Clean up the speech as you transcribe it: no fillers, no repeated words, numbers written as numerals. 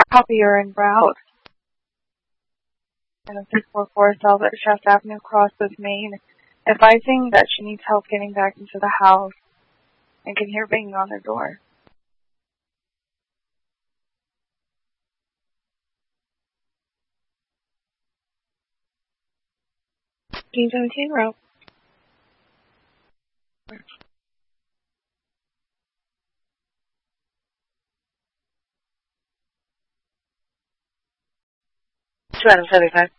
Copier en route. And 644 South Shaft Avenue, Crossroads, Maine, advising that she needs help getting back into the house and can hear banging on the door. G17 route. Two Adam 75.